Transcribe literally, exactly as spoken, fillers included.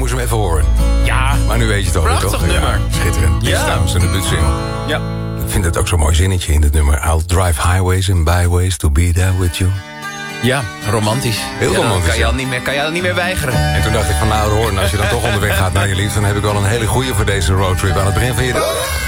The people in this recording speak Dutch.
moest hem even horen. Ja. Maar nu weet je het al, Prachtig toch? nummer. Ja, schitterend. Dit is Ja. trouwens een debuutsingle. Ja. Ik vind het ook zo'n mooi zinnetje in dit nummer. I'll drive highways and byways to be there with you. Ja, romantisch. Heel ja, romantisch, Kan je, ja. al niet meer, kan je al niet meer weigeren. En toen dacht ik van nou hoor, als je dan toch onderweg gaat naar je liefde, dan heb ik wel een hele goeie voor deze roadtrip aan het begin van je dag.